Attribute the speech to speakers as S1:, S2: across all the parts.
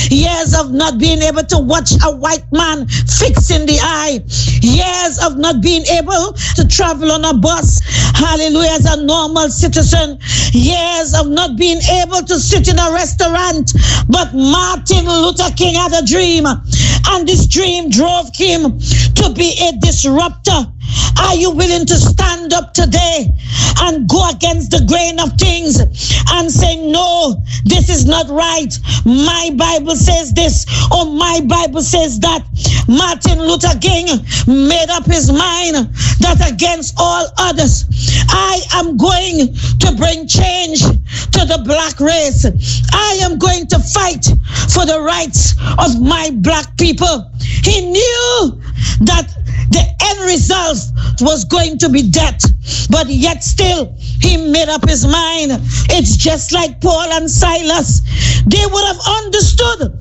S1: years of not being able to watch a white man fix in the eye, years of not being able to travel on a bus, hallelujah, as a normal citizen, years of not being able to sit in a restaurant. But Martin Luther King had a dream, and this dream drove him to be a disruptor. Are you willing to stand up today and go against the grain of things and say, no, this is not right? My Bible says this, or my Bible says that. Martin Luther King made up his mind that against all others, I am going to bring change to the black race. I am going to fight for the rights of my black people. He knew that the end result was going to be death, but yet still he made up his mind. It's just like Paul and Silas. They would have understood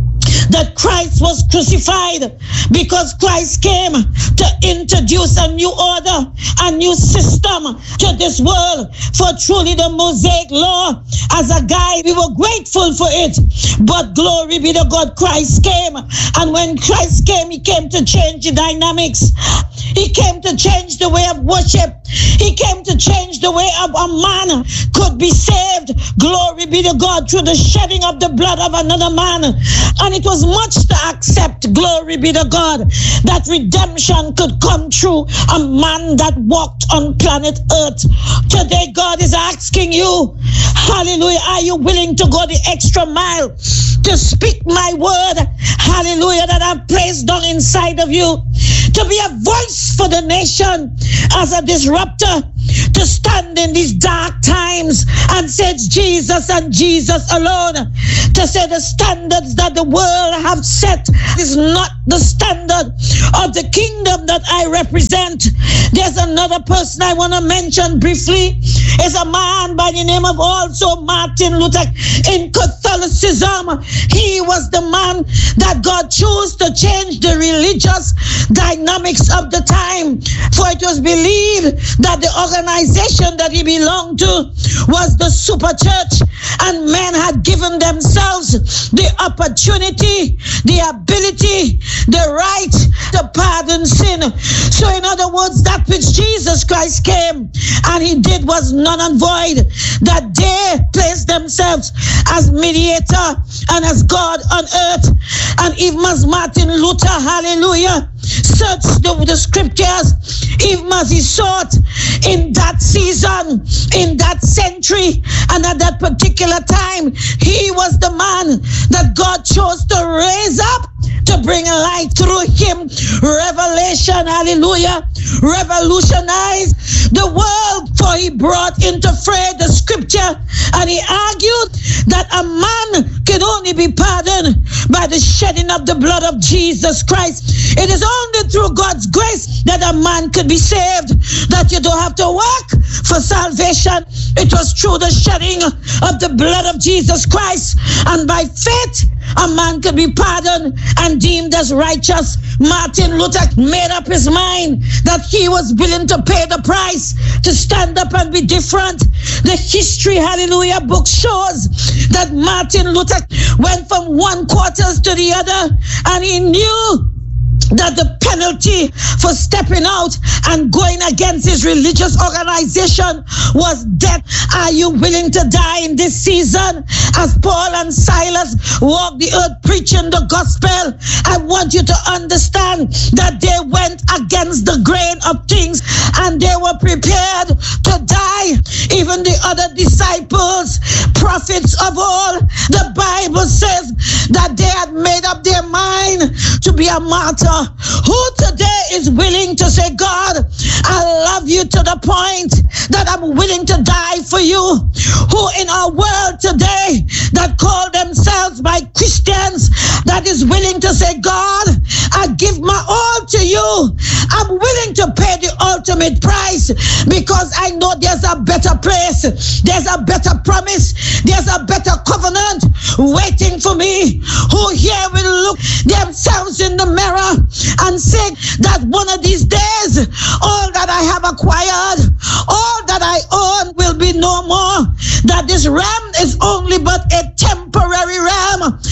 S1: that Christ was crucified because Christ came to introduce a new order, a new system to this world. For truly the Mosaic law, as a guide, we were grateful for it. But glory be to God, Christ came. And when Christ came, he came to change the dynamics. He came to change the way of worship. He came to change the way of a man could be saved. Glory be to God, through the shedding of the blood of another man. And it was much to accept, glory be to God, that redemption could come through a man that walked on planet Earth. Today, God is asking you, hallelujah, are you willing to go the extra mile to speak my word, hallelujah, that I've placed down inside of you, to be a voice for the nation as a disruptor, to stand in these dark times and say it's Jesus and Jesus alone, to say the standards that the world have set is not the standard of the kingdom that I represent. There's another person I want to mention briefly. Is a man by the name of also Martin Luther. In Catholicism, he was the man that God chose to change the religious dynamics of the time. For it was believed that the organization that he belonged to was the super church, and men had given themselves the opportunity, the ability, the right to pardon sin. So in other words, that which Jesus Christ came and he did was none and void, that they placed themselves as mediator and as God on earth. And even as Martin Luther, hallelujah, searched the scriptures, even as he sought in that season, in that century, and at that particular time, he was the man that God chose to raise up to bring a light through him. Revelation, hallelujah, revolutionize the world, for he brought into fray the scripture, and he argued that a man can only be pardoned by the shedding of the blood of Jesus Christ. It is only through God's grace that a man could be saved, that you don't have to work for salvation. It was through the shedding of the blood of Jesus Christ, and by faith a man could be pardoned and deemed as righteous. Martin Luther made up his mind that he was willing to pay the price to stand up and be different. The history, hallelujah, book shows that Martin Luther went from one quarters to the other, and he knew that the penalty for stepping out and going against his religious organization was death. Are you willing to die in this season as Paul and Silas walked the earth preaching the gospel? I want you to understand that they went against the grain of things and they were prepared to die. Even the other disciples, prophets of all, the Bible says that they had made up their mind to be a martyr. Who today is willing to say, God, I love you to the point that I'm willing to die for you? Who in our world today that call themselves by Christians that is willing to say, God, I give my all to you. I'm willing to pay the ultimate price because I know there's a better place. There's a better promise. There's a better covenant waiting for me. Who here will look themselves in the mirror and say that one of these days, all that I have acquired, all that I own will be no more. That this ram is only but a temporary ram. That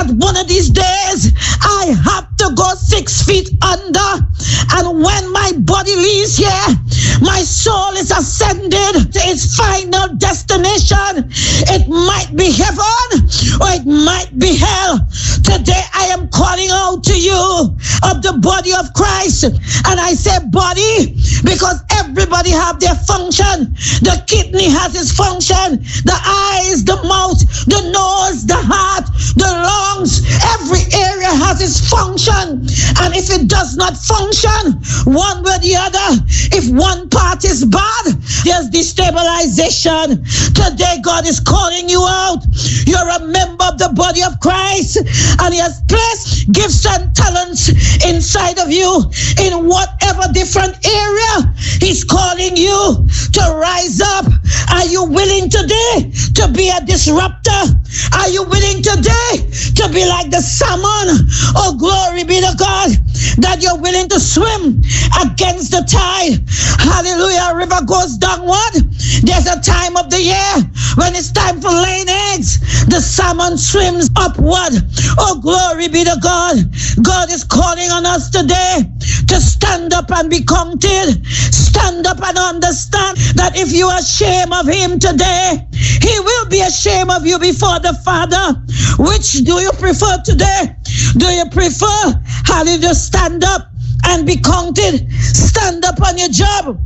S1: that one of these days I have to go 6 feet under. And when my body leaves here, my soul is ascended to its final destination. It might be heaven or it might be hell. Today I am calling out to you of the body of Christ. And I say body because everybody have their function. The kidney has its function. The eyes, the mouth, the nose, the heart, the lungs. Every area has its function. And if it does not function, one way or the other, if one part is bad, there's destabilization. Today God is calling you out. You're a member of the body of Christ, and He has placed gifts and talents inside of you in whatever different area He's calling you to rise up. Are you willing today to be a disruptor? Are you willing today to be like the salmon? Oh, glory be to God, that you're willing to swim against the tide. Hallelujah. River goes downward. There's a time of the year when it's time for laying eggs. The salmon swims upward. Oh, glory be to God. God is calling on us today to stand up and be counted. Stand up and understand that if you are ashamed of Him today, He will be ashamed of you before the Father. Which do you prefer today? Do you prefer, hallelujah, stand up and be counted? Stand up on your job.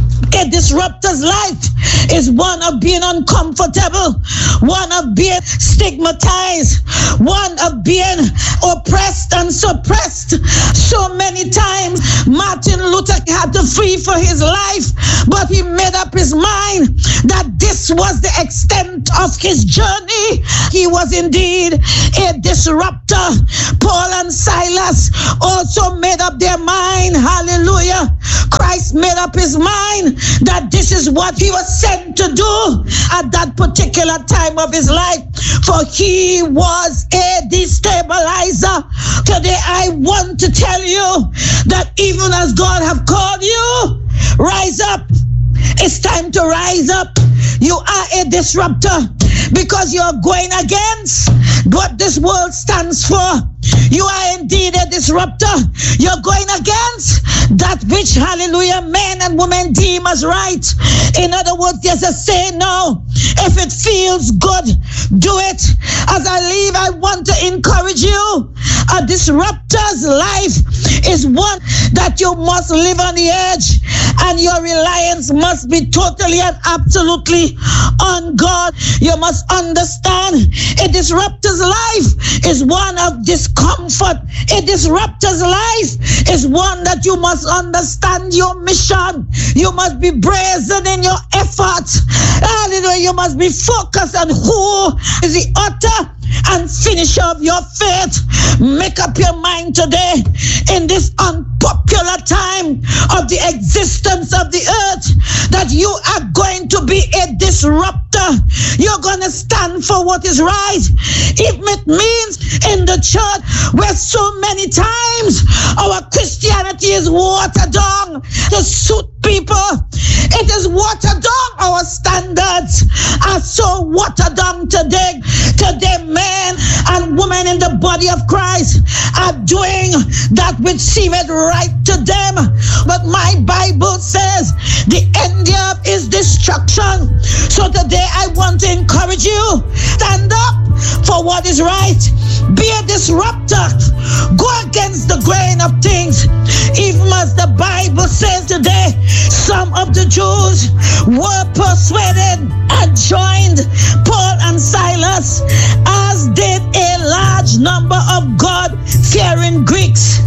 S1: A disruptor's life is one of being uncomfortable, one of being stigmatized, one of being oppressed and suppressed. So many times Martin Luther had to flee for his life, but he made up his mind that this was the extent of his journey. He was indeed a disruptor. Paul and Silas also made up their mind. Hallelujah. Christ made up his mind that this is what he was sent to do at that particular time of his life, for he was a destabilizer. Today I want to tell you that even as God have called you, rise up. It's time to rise up. You are a disruptor because you are going against what this world stands for. You are indeed a disruptor. You're going against that which, hallelujah, men and women deem as right. In other words, there's a say no. If it feels good, do it. As I leave, I want to encourage you. A disruptor's life is one that you must live on the edge, and your reliance must be totally and absolutely on God. You must understand a disruptor's life is one of discomfort. A disruptor's life is one that you must understand your mission. You must be brazen in your efforts. Hallelujah. You must be focused on who is the author and finisher of your faith. Make up your mind today in this unpopular time of the existence of the earth that you are going to be a disruptor. You're going to stand for what is right. If it means in the church where so many times our Christianity is watered down to suit people, it is watered down. Our standards are so watered down today. Today, men and women in the body of Christ are doing that which seemeth right to them. But my Bible says the end thereof is destruction. So today I want to encourage you. Stand up for what is right. Be a disruptor. Go against the grain of things. Even as the Bible says today, some of the Jews were persuaded and joined Paul and Silas, as did a large number of God-fearing Greeks,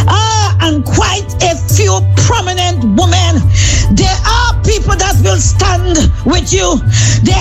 S1: and quite a few prominent women. There are people that will stand with you. There